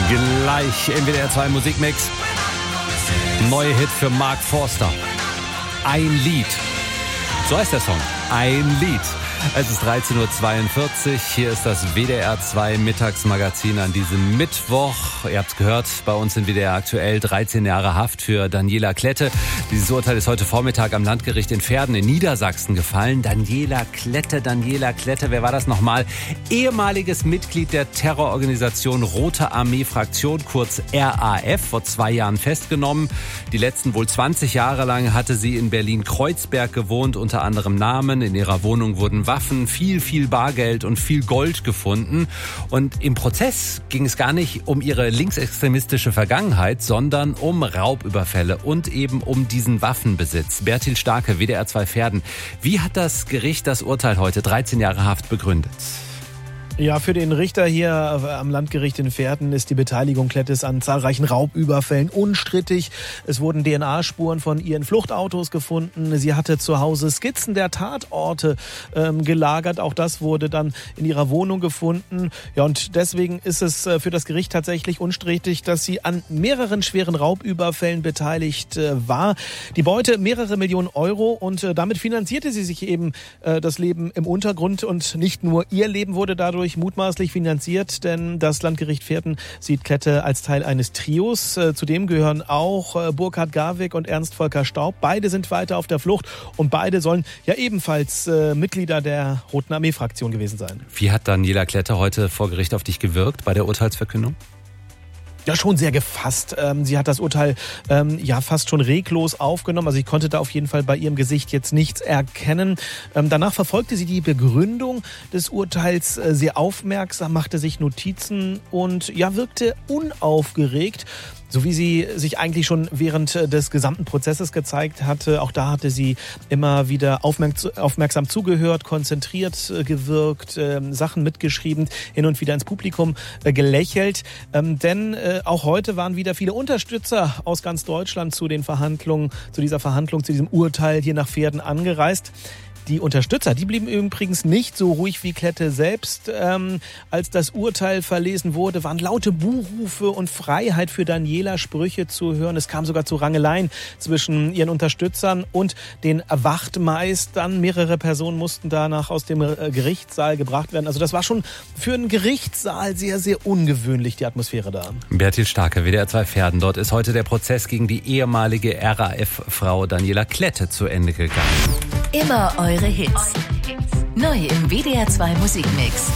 Gleich im WDR 2 Musikmix. Neuer Hit für Mark Forster. Ein Lied. So heißt der Song. Ein Lied. Es ist 13.42 Uhr. Hier ist das WDR 2 Mittagsmagazin an diesem Mittwoch. Ihr habt es gehört, bei uns in WDR aktuell 13 Jahre Haft für Daniela Klette. Dieses Urteil ist heute Vormittag am Landgericht in Verden in Niedersachsen gefallen. Daniela Klette, wer war das nochmal? Ehemaliges Mitglied der Terrororganisation Rote Armee Fraktion, kurz RAF, vor 2 Jahren festgenommen. Die letzten wohl 20 Jahre lang hatte sie in Berlin-Kreuzberg gewohnt, unter anderem Namen. In ihrer Wohnung wurden Waffen, viel Bargeld und viel Gold gefunden. Und im Prozess ging es gar nicht um ihre linksextremistische Vergangenheit, sondern um Raubüberfälle und eben um diesen Waffenbesitz. Bertil Starke, WDR 2 Verden. Wie hat das Gericht das Urteil heute 13 Jahre Haft begründet? Ja, für den Richter hier am Landgericht in Verden ist die Beteiligung Klettes an zahlreichen Raubüberfällen unstrittig. Es wurden DNA-Spuren von ihren Fluchtautos gefunden. Sie hatte zu Hause Skizzen der Tatorte gelagert. Auch das wurde dann in ihrer Wohnung gefunden. Ja, und deswegen ist es für das Gericht tatsächlich unstrittig, dass sie an mehreren schweren Raubüberfällen beteiligt war. Die Beute mehrere Millionen Euro und damit finanzierte sie sich eben das Leben im Untergrund. Und nicht nur ihr Leben wurde dadurch mutmaßlich finanziert, denn das Landgericht Verden sieht Klette als Teil eines Trios. Zudem gehören auch Burkhard Garwig und Ernst Volker Staub. Beide sind weiter auf der Flucht und beide sollen ja ebenfalls Mitglieder der Roten Armee-Fraktion gewesen sein. Wie hat Daniela Klette heute vor Gericht auf dich gewirkt bei der Urteilsverkündung? Ja, schon sehr gefasst. Sie hat das Urteil fast schon reglos aufgenommen. Also ich konnte da auf jeden Fall bei ihrem Gesicht jetzt nichts erkennen. Danach verfolgte sie die Begründung des Urteils sehr aufmerksam, machte sich Notizen und wirkte unaufgeregt. So wie sie sich eigentlich schon während des gesamten Prozesses gezeigt hatte. Auch da hatte sie immer wieder aufmerksam zugehört, konzentriert gewirkt, Sachen mitgeschrieben, hin und wieder ins Publikum gelächelt. Denn auch heute waren wieder viele Unterstützer aus ganz Deutschland zu dieser Verhandlung, zu diesem Urteil hier nach Verden angereist. Die Unterstützer, die blieben übrigens nicht so ruhig wie Klette selbst. Als das Urteil verlesen wurde, waren laute Buhrufe und Freiheit für Daniela Sprüche zu hören. Es kam sogar zu Rangeleien zwischen ihren Unterstützern und den Wachtmeistern. Mehrere Personen mussten danach aus dem Gerichtssaal gebracht werden. Also das war schon für einen Gerichtssaal sehr, sehr ungewöhnlich, die Atmosphäre da. Bertil Starke, WDR 2 Verden. Dort ist heute der Prozess gegen die ehemalige RAF-Frau Daniela Klette zu Ende gegangen. Immer eure Hits. Neu im WDR 2 Musikmix.